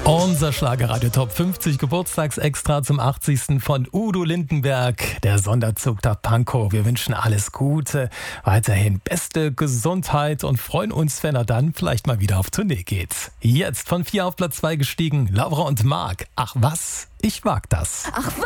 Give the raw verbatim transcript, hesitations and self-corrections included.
Unser Schlagerradio Top fünfzig Geburtstagsextra zum achtzigsten von Udo Lindenberg, der Sonderzug der Pankow. Wir wünschen alles Gute, weiterhin beste Gesundheit und freuen uns, wenn er dann vielleicht mal wieder auf Tournee geht. Jetzt von vier auf Platz zwei gestiegen, Laura und Marc. Ach was, ich mag das. Ach was.